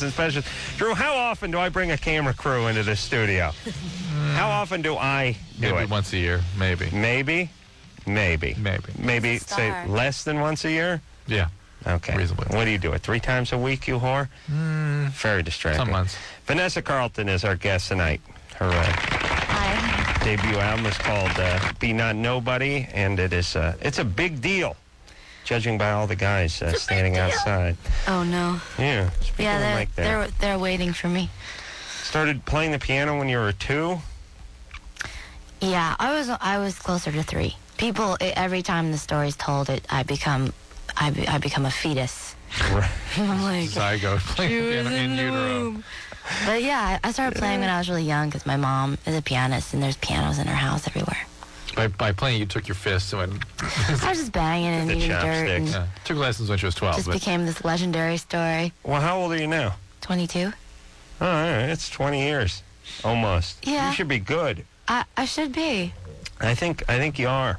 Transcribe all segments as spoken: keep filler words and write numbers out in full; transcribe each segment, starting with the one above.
and specials. Drew, how often do I bring a camera crew into the studio? How often do I do maybe it? once a year, maybe. Maybe? Maybe. Maybe. Maybe, say, less than once a year? Yeah. Okay. Reasonably. What do you do it? Three times a week, you whore? Mm, Very distracting. some months. Vanessa Carlton is our guest tonight. Her uh, Hi. debut album is called uh, Be Not Nobody, and it is uh, it's a big deal, judging by all the guys uh, standing outside. Oh no. Yeah. there's people Yeah, in they're like that. they're they're waiting for me. Started playing the piano when you were two? Yeah, I was I was closer to three. People e- every time the story's told, it I become I, be, I become a fetus. I'm like Zygote playing she piano was in in the utero. womb. But yeah, I started playing when I was really young because my mom is a pianist and there's pianos in her house everywhere. By, by playing, you took your fists and I was just banging and The eating dirt and chopsticks. yeah, took lessons when she was twelve. just But became this legendary story. Well, how old are you now? twenty-two. Oh, all right. It's twenty years. Almost. Yeah. You should be good. I I should be. I think I think you are.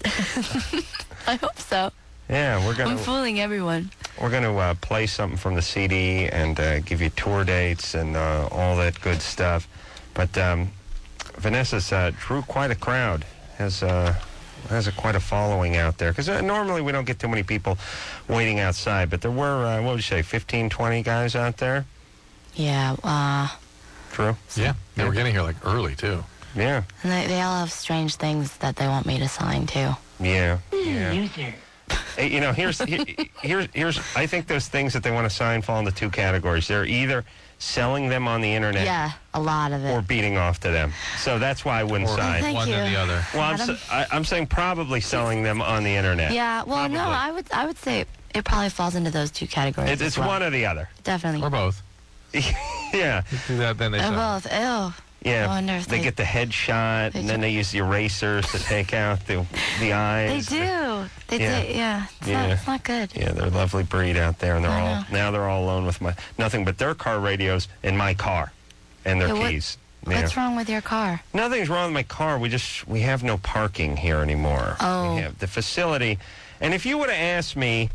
I hope so. Yeah, we're I'm gonna fooling everyone. we're gonna uh, play something from the C D and uh, give you tour dates and uh, all that good stuff. But um, Vanessa's uh, drew quite a crowd. Has uh, has a, quite a following out there because uh, normally we don't get too many people waiting outside. But there were uh, what would you say, fifteen, twenty guys out there? Yeah. Uh, Drew? yeah, they were getting here like early too. Yeah. and they they all have strange things that they want me to sign too. Yeah. Yeah. Hey, you know, here's here, here's here's. I think those things that they want to sign fall into two categories. They're either selling them on the internet Yeah, a lot of it. or beating off to them. So that's why I wouldn't Or sign. Thank one you. or the other. Well, I'm, Adam? sa- I, I'm saying probably selling them on the internet. Yeah, well, no, Probably. I would I would say it probably falls into those two categories. It's, as it's well. one or the other. Definitely. Or both. Yeah, Do that, then they They're sell. both. Ew. yeah. I wonder if they, they- get the headshot, they and then do- they use the erasers to take out the the They eyes. do. They Yeah. do. Yeah. It's, Yeah. Not, it's not good. Yeah, they're a lovely breed out there, and they're I all know. now they're all alone with my nothing but their car radios in my car, and their Yeah, what- keys. Yeah. What's wrong with your car? Nothing's wrong with my car. We just we have no parking here anymore. Oh. We have the facility, and if you would have asked me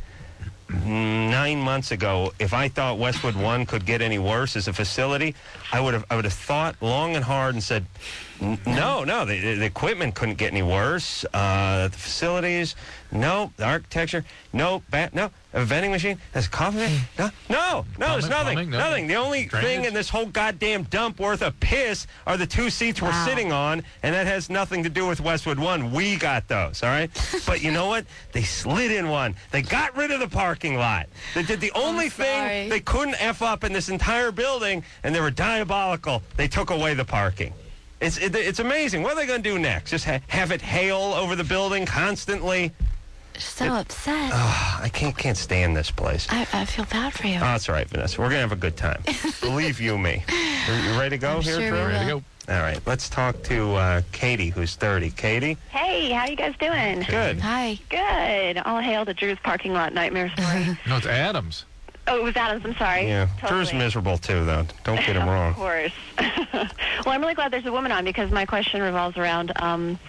mm, nine months ago if I thought Westwood One could get any worse as a facility, I would have I would have thought long and hard and said, "N- no, no, the, the equipment couldn't get any worse. Uh, the facilities, no, the architecture, no, bat, no, a vending machine, there's a coffee machine, no, no, no, there's Plumbing, nothing, plumbing, no. nothing. The only Drainage? thing in this whole goddamn dump worth of piss are the two seats we're Wow. sitting on, and that has nothing to do with Westwood One. We got those, all right? But you know what? They slid in one. They got rid of the parking lot. They did the only sorry. thing they couldn't F up in this entire building, and they were diabolical. They took away the parking. It's it, it's amazing. What are they going to do next? Just ha- have it hail over the building constantly? So upset. Oh, I can't can't stand this place. I, I feel bad for you. Oh, that's all right, Vanessa. We're going to have a good time. Believe you me. You you ready to go I'm here, sure Drew? we Ready to will. go. All right, let's talk to uh, Katie, who's thirty. Katie? Hey, how you guys doing? Good. Hi. Good. All hail to Drew's parking lot nightmare story. No, it's Adams. Oh, it was Adams. I'm sorry. Yeah. Totally. Drew's miserable, too, though. Don't get him Of wrong. course. Well, I'm really glad there's a woman on because my question revolves around um,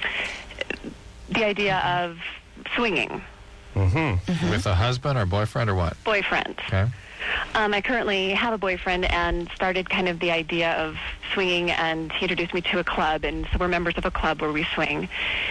the idea of swinging Mm-hmm. With a husband or boyfriend or what? boyfriend. Okay. Um, I currently have a boyfriend and started kind of the idea of swinging, and he introduced me to a club, and so we're members of a club where we swing.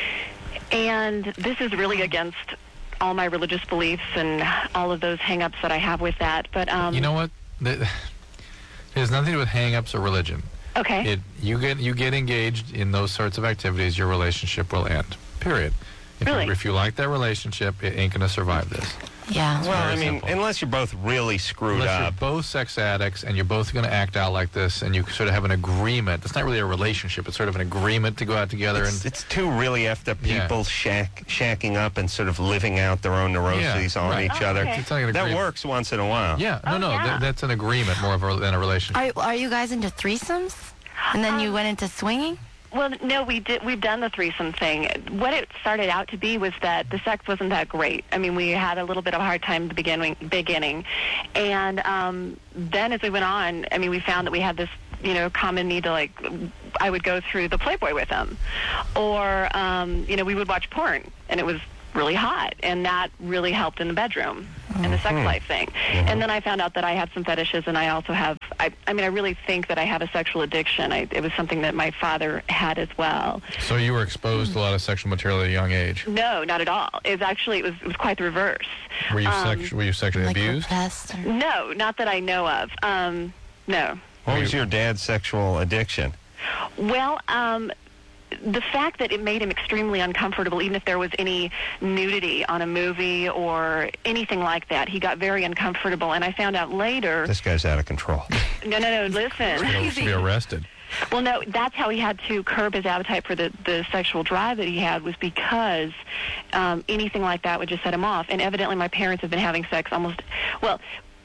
And this is really against all my religious beliefs and all of those hang-ups that I have with that. But um, You know what? The, it has nothing to do with hang-ups or religion. okay. It you get you get engaged in those sorts of activities, your relationship will end. Period. If Really? you, if you like that relationship, it ain't going to survive this. Yeah. Well, I very mean, simple. unless you're both really screwed Unless up. you're both sex addicts and you're both going to act out like this, and you sort of have an agreement. It's not really a relationship. It's sort of an agreement to go out together. It's, and it's two really effed up Yeah. people shack, shacking up and sort of living out their own neuroses Yeah, on right. each Oh, other. okay. It's like an That agreement. works once in a while. Yeah, no, Oh, no, yeah. that, that's an agreement more of a, than a relationship. Are, are you guys into threesomes? And then you Um, went into swinging? Well, no, we did. We've done the threesome thing. What it started out to be was that the sex wasn't that great. I mean, we had a little bit of a hard time at the beginning, beginning, and um, then as we went on, I mean, we found that we had this, you know, common need to like. I would go through the Playboy with him, or um, you know, we would watch porn, and it was really hot, and that really helped in the bedroom. and the sex Mhm. life thing. Mhm. And then I found out that I have some fetishes, and I also have, I, I mean, I really think that I have a sexual addiction. I, it was something that my father had as well. So you were exposed to a lot of sexual material at a young age. No, not at all. It was actually, it was, it was quite the reverse. Were you Um, sex- Were you sexually Like abused? repressed or- No, not that I know of. Um, no. What was your dad's sexual addiction? Well, um, the fact that it made him extremely uncomfortable, even if there was any nudity on a movie or anything like that, he got very uncomfortable. And I found out later. This guy's out of control. No, no, no. Listen. You should be arrested. Well, no, that's how he had to curb his appetite for the, the sexual drive that he had, was because um, anything like that would just set him off. And evidently my parents have been having sex almost, well,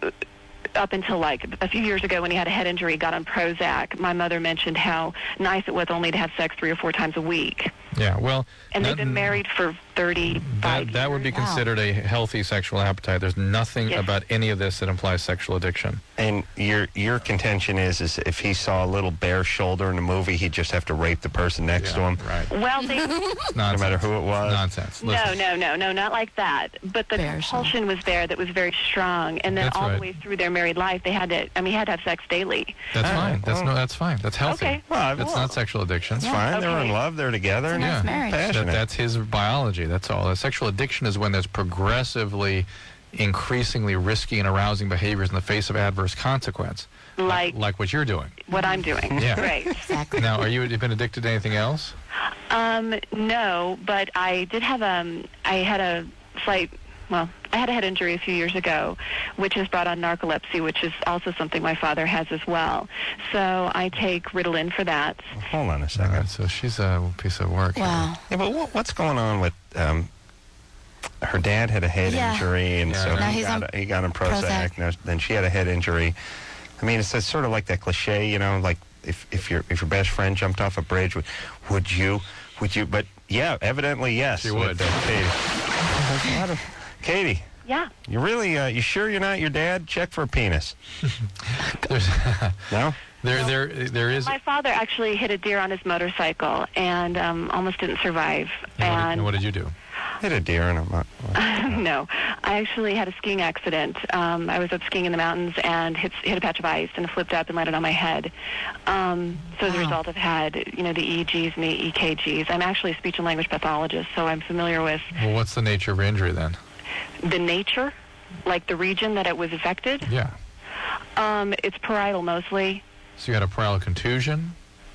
up until like a few years ago when he had a head injury, got on Prozac. My mother mentioned how nice it was only to have sex three or four times a week. Yeah, well... And they've that- been married for thirty-five That, that would be years. Wow. considered a healthy sexual appetite. There's nothing Yes. about any of this that implies sexual addiction. And your your contention is, is if he saw a little bare shoulder in a movie, he'd just have to rape the person next to him, Right. Well, they, Nonsense. no matter who it was. Nonsense. no, Listen. no, no, no, not like that. But the Bear compulsion was there that was very strong. And then That's all right. the way through their married life, they had to, I mean, he had to have sex daily. That's All fine. right, That's well- no. That's fine. That's healthy. Okay. Well, That's well, not sexual addiction. It's Yeah. fine. They were in Okay. love. They're together. It's a and nice Yeah. marriage. passionate. That, that's his biology. That's all. A sexual addiction is when there's progressively, increasingly risky and arousing behaviors in the face of adverse consequence, Like like what you're doing. what I'm doing. Yeah. Right. Exactly. Now, are you have you been addicted to anything else? Um, no, but I did have um I had a slight well, I had a head injury a few years ago, which has brought on narcolepsy, which is also something my father has as well. So I take Ritalin for that. Hold on a All second. right, so she's a piece of work. here. Wow. Yeah, but what, what's going on with um, her dad had a head Yeah. injury, and Yeah. so Now he he's got, on he got on Prozac. Prozac. Now, then she had a head injury. I mean, it's, it's sort of like that cliche, you know, like if, if your if your best friend jumped off a bridge, would, would you? Would you? But yeah, evidently yes. She with, would. uh, Katie. There's a lot of- Katie, Yeah. you really? Uh, you sure you're not your dad? Check for a penis. There's, No. there, there, there is. My father actually hit a deer on his motorcycle and um, almost didn't survive. And what, did, And and what did you do? Hit a deer in a mo- no, I actually had a skiing accident. Um, I was up skiing in the mountains and hit, hit a patch of ice and flipped up and landed on my head. Um, so as a Wow. result, I've had you know the E E Gs and the E K Gs. I'm actually a speech and language pathologist, so I'm familiar with Well, what's the nature of your injury then? the nature, like the region that it was affected. Yeah. Um, it's parietal mostly. So you had a parietal contusion.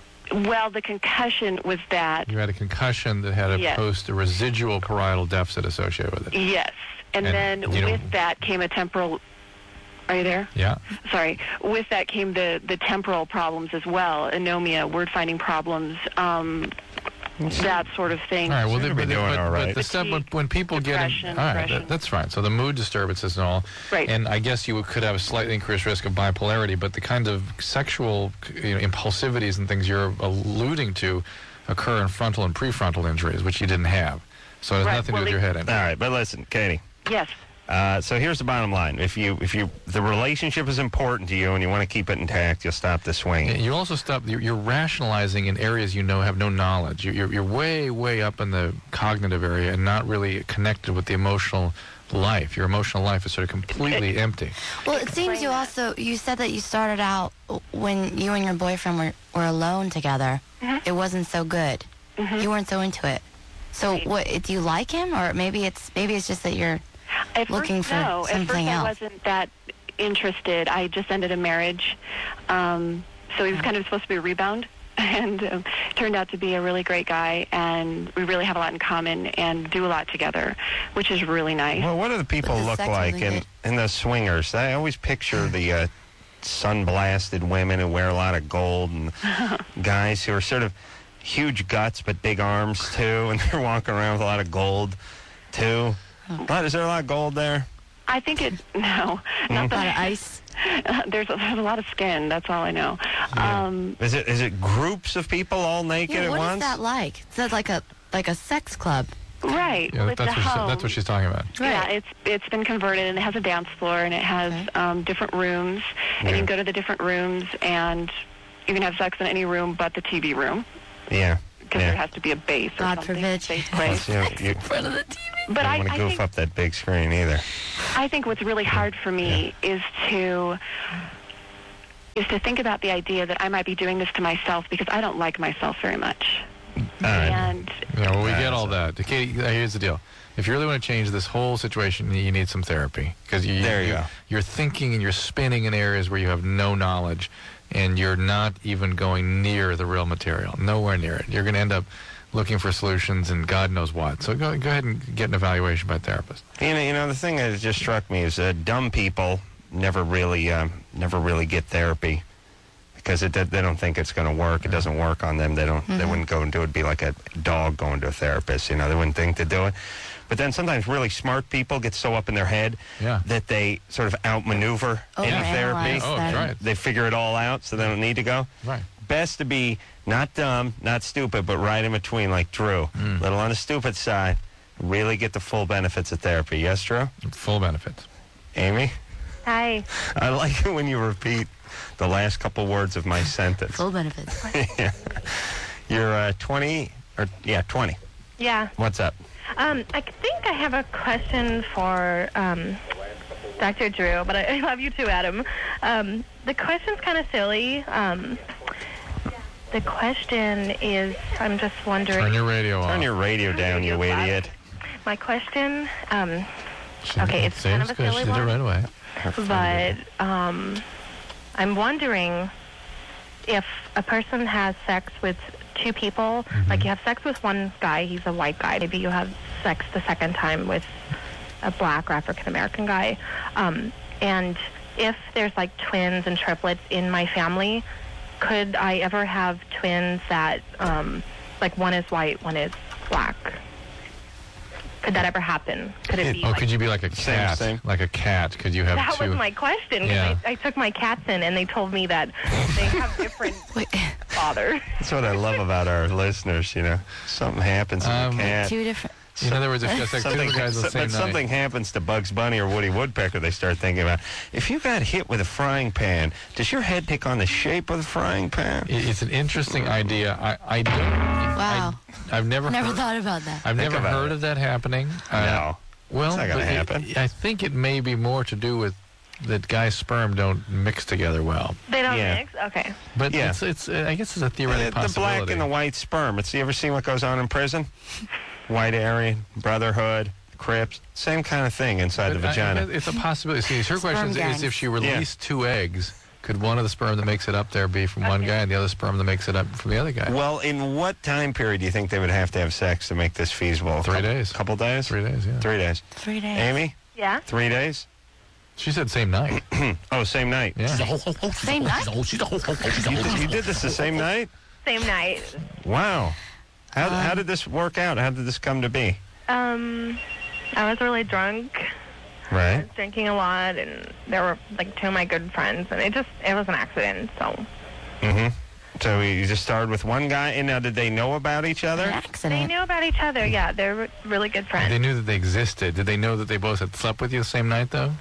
Well, the concussion was that. You had a concussion that had a Yes. post a residual parietal deficit associated with it. Yes, and, And, then you know- with that came a temporal. Are you there? Yeah. Sorry. With that came the, the temporal problems as well, anomia, word finding problems, um, that sort of thing. All right. Well, Seem the, to be but, the- doing but, all but right. the stuff when, when people get in, Depression, all right, depression. that, that's fine. So the mood disturbances and all, Right. and I guess you could have a slightly increased risk of bipolarity, but the kind of sexual you know, impulsivities and things you're alluding to occur in frontal and prefrontal injuries, which you didn't have. So it has Right. nothing Well, to do with they- your head injury. All right, but listen, Katie. Yes. Uh, so here's the bottom line: if you if you the relationship is important to you and you want to keep it intact, you'll stop the swinging. You also stop. You're, you're rationalizing in areas you know have no knowledge. You're, you're you're way way up in the cognitive area and not really connected with the emotional life. Your emotional life is sort of completely empty. Well, it seems Explain you that. also, you said that you started out when you and your boyfriend were, were alone together. Mhm. It wasn't so good. Mhm. You weren't so into it. So Right. what, do you like him? Or maybe it's maybe it's just that you're, At Looking first, for no. At something first, I else. wasn't that interested. I just ended a marriage, um, so he was kind of supposed to be a rebound, and um, turned out to be a really great guy. And we really have a lot in common and do a lot together, which is really nice. Well, what do the people But the look sex like wasn't in, good. in the swingers? I always picture the uh, sun-blasted women who wear a lot of gold and guys who are sort of huge guts but big arms, too, and they're walking around with a lot of gold, too. What, is there a lot of gold there? I think it no, Mhm. not a lot of that. ice. there's a, there's a lot of skin. That's all I know. Yeah. Um, Is it is it groups of people all naked Yeah, at what is once? that like? Is that like a like a sex club? right. Yeah, well, it's that's a what, she, home. that's what she's talking about. Yeah, Right. it's it's been converted and it has a dance floor and it has Okay. um, different rooms and Yeah. you can go to the different rooms and you can have sex in any room but the T V room. Yeah. because Yeah. there has to be a base or God something. forbid. Base Plus, break. you, know, you In front of the T V. But don't I, want to I goof think up that big screen either. I think what's really hard for me is to is to think about the idea that I might be doing this to myself because I don't like myself very much. All right. And Yeah, well, we Right, get all so- that. Katie, here's the deal. If you really want to change this whole situation, you need some therapy. Because you, There you you, go. you're thinking and you're spinning in areas where you have no knowledge, and you're not even going near the real material, nowhere near it. You're going to end up looking for solutions and God knows what. So go, go ahead and get an evaluation by a therapist. You know, you know, the thing that just struck me is uh, dumb people never really, um, never really get therapy because it, they don't think it's going to work. It doesn't work on them. They don't. They wouldn't go and do it. It'd be like a dog going to a therapist. You know, they wouldn't think to do it. But then sometimes really smart people get so up in their head Yeah. that they sort of outmaneuver in Overanalyze therapy. Oh, them. right. They figure it all out, so they don't need to go. Right. Best to be not dumb, not stupid, but right in between, like Drew. Mm. Little on the stupid side. Really get the full benefits of therapy. Yes, Drew? Full benefits. Amy? hi. I like it when you repeat the last couple words of my sentence. Full benefits. Yeah. You're uh, twenty, or yeah, twenty. Yeah. What's up? Um, I think I have a question for um, Doctor Drew, but I, I love you too, Adam. Um, the question's kind of silly. Um, the question is, I'm just wondering. Turn your radio off. Turn your radio down, you Radio loud. idiot. My question, um, She- okay, it's see, kind of a good. silly She did it one. right away. but um, I'm wondering if a person has sex with two people, like you have sex with one guy, he's a white guy, maybe you have sex the second time with a black or African American guy, um, and if there's like twins and triplets in my family, could I ever have twins that, um, like one is white, one is black? Could that ever happen? Could it be Oh, like could you be like a Same, cat? same. Like a cat? Could you have that two? was my question. 'Cause Yeah. I, I took my cats in, and they told me that they have different Wait, fathers. That's what I love about our listeners, you know. Something happens to Um, the cat. two different. In other words, if just like two Something, guys the so- same but night. something happens to Bugs Bunny or Woody Woodpecker, they start thinking about, if you got hit with a frying pan, does your head take on the shape of the frying pan? It- It's an interesting idea. I, I don't. Wow. I, I've never. Never heard, thought about that. I've Think never about heard it. of that happening. Uh, No. Well, It's not gonna but it- happen. I think it may be more to do with that guys' sperm don't mix together well. They don't Yeah. mix? Okay. But Yeah. it's, it's uh, I guess it's a Uh, theoretical the possibility. black and the white sperm. It's, you ever seen what goes on in prison? White Aryan, Brotherhood, Crips, same kind of thing inside But the I- vagina. I- it's a possibility. See, her Sperm question is, gangs. is if she released two eggs, could one of the sperm that makes it up there be from one guy and the other sperm that makes it up from the other guy? Well, in what time period do you think they would have to have sex to make this feasible? Three Couple- days. Couple days? Three days, yeah. Three days. Three days. Amy? Yeah? Three days? She said same night. Oh, same night. Yeah. Same night. You did this the same night? Same night. Wow. How, Um, how did this work out? How did this come to be? Um, I was really drunk. I Right. was drinking a lot, and there were like two of my good friends, and it just, it was an accident, so. Mm-hmm. So you just started with one guy, and now did they know about each An other? They accident. knew about each other, yeah. They're re- really good friends. They knew that they existed. Did they know that they both had slept with you the same night, though?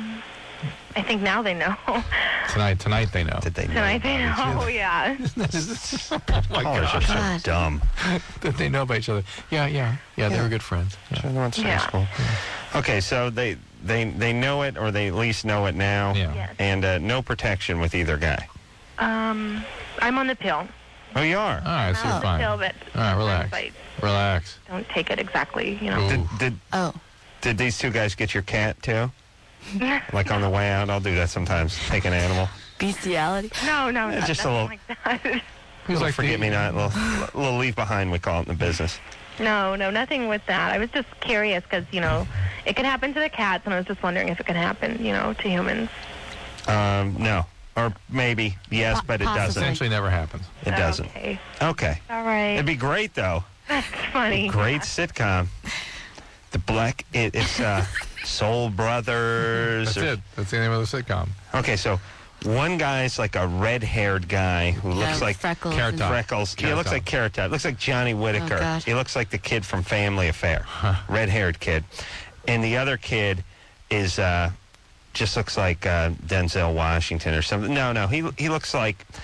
I think now they know. Tonight, tonight they know. Did they know Tonight they about each know, other? yeah. oh my College are so God. dumb. that they know about each other. Yeah, yeah, yeah. They were good friends. Yeah. They went to high Yeah. school. Okay, so they, they they know it, or they at least know it now, Yeah. Yes. and uh, no protection with either guy. Um, I'm on the pill. Oh, you are? All right, so I'm you're on the fine. pill, but All right, relax. I Relax. don't take it exactly, you know. Ooh. Did, did Oh. did these two guys get your cat too? Like on the way out, I'll do that sometimes. Take an animal. Bestiality. No, no, Yeah, not, just a nothing little- like that. Who's Little like the- forget me not, little, little leave behind, we call it in the business. No, no, nothing with that. I was just curious because, you know, it could happen to the cats, and I was just wondering if it could happen, you know, to humans. Um, no, or maybe yes, Po- but it possibly. doesn't. Essentially never happens. It doesn't. Okay. Okay, All right. it'd be great though. That's funny. Great sitcom. The black, it, it's uh, Soul Brothers. That's or- it. That's the name of the sitcom. Okay, so one guy's like a red-haired guy who looks Yeah, like freckles. Carrot and- Top. freckles. He Carrot looks Top. like Carrot Top. Looks like Johnny Whitaker. Oh, God. He looks like the kid from Family Affair. Red-haired kid. And the other kid is uh, just looks like uh, Denzel Washington or something. No, no, he he looks like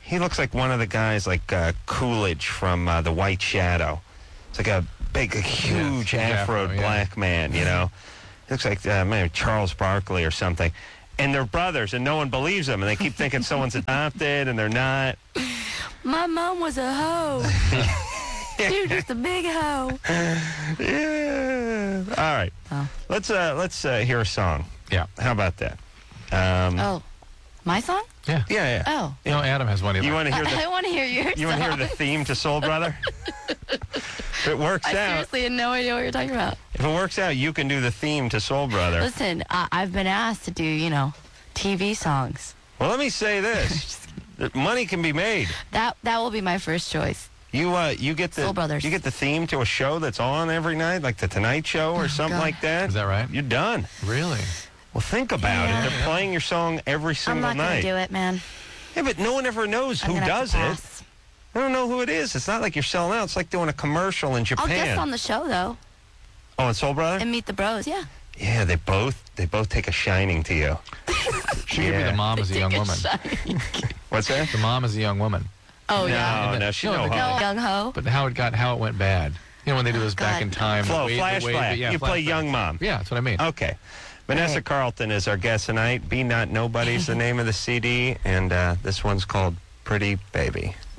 He looks like one of the guys like uh, Coolidge from uh, The White Shadow. It's like a big, a huge Yeah, afro afro, yeah. black man, you know. He looks like uh, maybe Charles Barkley or something. And they're brothers, and no one believes them, and they keep thinking someone's adopted, and they're not. My mom was a hoe. She was just a big hoe. Yeah. All right. Oh. Let's uh, let's uh, hear a song. Yeah. How about that? Um, Oh, my song? Yeah. Yeah, yeah. Oh. You know, Adam has one. You want to hear I, I the want to hear yours. you want to hear the theme to Soul Brother? If it works I out, seriously had no idea what you're talking about. if it works out, you can do the theme to Soul Brother. Listen, I, I've been asked to do, you know, T V songs. Well, let me say this: that money can be made. That that will be my first choice. You uh, you get the Soul Brothers. you get the theme to a show that's on every night, like the Tonight Show or Oh, something God. like that. Is that right? You're done. Really? Well, think about Yeah. it. They're playing your song every I'm single not night. going to do it, man. Yeah, but no one ever knows I'm who gonna have does to it. pass. I don't know who it is. It's not like you're selling out. It's like doing a commercial in I'll Japan. guest on the show, though, Oh, and Soul Brother? and meet the bros, yeah. Yeah, they both they both take a shining to you. She could be Yeah. the mom as a young woman. What's that? The mom is a young woman. Oh, no, yeah. no, she's No, no, the hoe. No, young ho. But how it got, how it went bad. You know, when they do this back God. in time. Flo, the way- the way- flashback. yeah, You play flashback. young mom. Yeah, that's what I mean. Okay. Vanessa Right. Carlton is our guest tonight. Be Not Nobody's the name of the C D, and uh, this one's called Pretty Baby.